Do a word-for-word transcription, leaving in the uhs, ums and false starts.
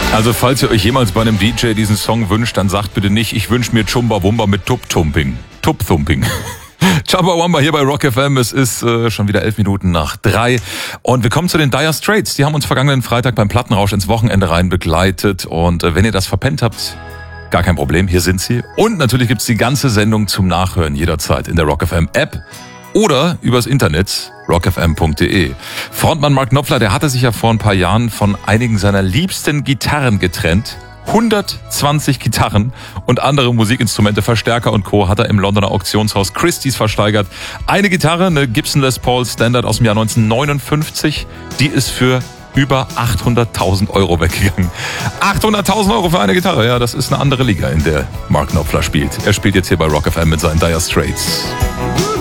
Also falls ihr euch jemals bei einem D J diesen Song wünscht, dann sagt bitte nicht, ich wünsche mir Chumbawamba mit Tup-Tumping. Tup-Thumping. Chumbawamba hier bei Rock F M. Es ist äh, schon wieder elf Minuten nach drei. Und wir kommen zu den Dire Straits. Die haben uns vergangenen Freitag beim Plattenrausch ins Wochenende rein begleitet. Und äh, wenn ihr das verpennt habt, gar kein Problem, hier sind sie. Und natürlich gibt's die ganze Sendung zum Nachhören jederzeit in der Rock F M App oder übers Internet rock f m punkt d e. Frontmann Mark Knopfler, der hatte sich ja vor ein paar Jahren von einigen seiner liebsten Gitarren getrennt. hundertzwanzig Gitarren und andere Musikinstrumente, Verstärker und Co. hat er im Londoner Auktionshaus Christie's versteigert. Eine Gitarre, eine Gibson Les Paul Standard aus dem Jahr neunzehnhundertneunundfünfzig, die ist für über achthunderttausend Euro weggegangen. achthunderttausend Euro für eine Gitarre, ja, das ist eine andere Liga, in der Mark Knopfler spielt. Er spielt jetzt hier bei Rock F M mit seinen Dire Straits.